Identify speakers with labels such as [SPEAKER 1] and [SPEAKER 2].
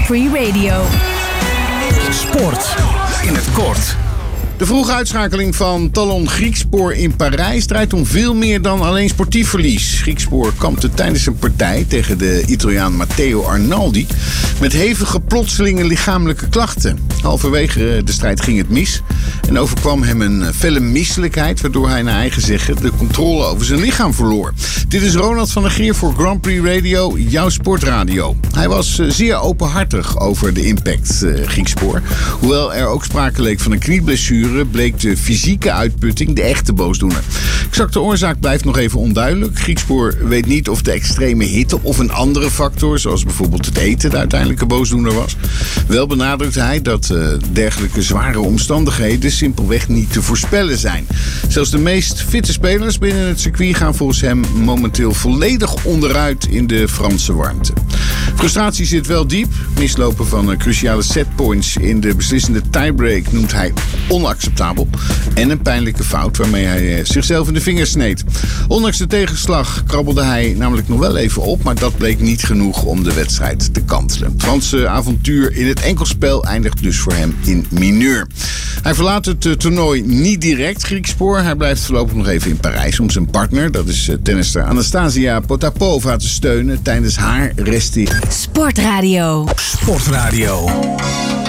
[SPEAKER 1] Free Radio.
[SPEAKER 2] Sport in het kort.
[SPEAKER 3] De vroege uitschakeling van Talon Griekspoor in Parijs draait om veel meer dan alleen sportief verlies. Griekspoor kampte tijdens een partij tegen de Italiaan Matteo Arnaldi met hevige plotselinge lichamelijke klachten. Halverwege de strijd ging het mis en overkwam hem een felle misselijkheid, waardoor hij naar eigen zeggen de controle over zijn lichaam verloor. Dit is Ronald van der Geer voor Grand Prix Radio, jouw sportradio. Hij was zeer openhartig over de impact Griekspoor. Hoewel er ook sprake leek van een knieblessure, bleek de fysieke uitputting de echte boosdoener. Exacte oorzaak blijft nog even onduidelijk. Griekspoor weet niet of de extreme hitte of een andere factor, zoals bijvoorbeeld het eten, de uiteindelijke boosdoener was. Wel benadrukt hij dat dergelijke zware omstandigheden simpelweg niet te voorspellen zijn. Zelfs de meest fitte spelers binnen het circuit gaan volgens hem momenteel volledig onderuit in de Franse warmte. Frustratie zit wel diep. Mislopen van cruciale setpoints in de beslissende tiebreak noemt hij onacceptabel. En een pijnlijke fout waarmee hij zichzelf in de vingers sneed. Ondanks de tegenslag krabbelde hij namelijk nog wel even op, maar dat bleek niet genoeg om de wedstrijd te kantelen. Het Franse avontuur in het enkelspel eindigt dus voor hem in mineur. Hij verlaat het toernooi niet direct, Griekspoor. Hij blijft voorlopig nog even in Parijs om zijn partner, dat is tennister Anastasia Potapova, te steunen tijdens haar restie.
[SPEAKER 1] Sportradio.
[SPEAKER 2] Sportradio.